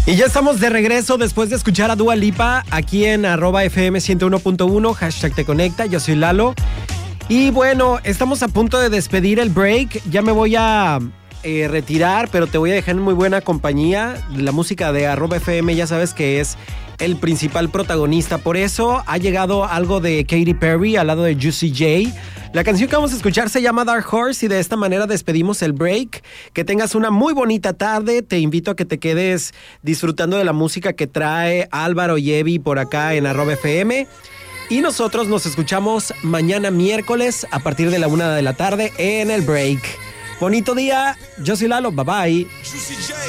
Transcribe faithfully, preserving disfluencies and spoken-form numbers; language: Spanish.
Y ya estamos de regreso después de escuchar a Dua Lipa aquí en arroba F M ciento uno punto uno, hashtag te conecta, yo soy Lalo. Y bueno, estamos a punto de despedir el break, ya me voy a eh, retirar, pero te voy a dejar en muy buena compañía. La música de arroba F M ya sabes que es el principal protagonista, por eso ha llegado algo de Katy Perry al lado de Juicy J. La canción que vamos a escuchar se llama Dark Horse y de esta manera despedimos el break. Que tengas una muy bonita tarde. Te invito a que te quedes disfrutando de la música que trae Álvaro y Evi por acá en arroba F M. Y nosotros nos escuchamos mañana miércoles a partir de la una de la tarde en el break. Bonito día. Yo soy Lalo. Bye bye.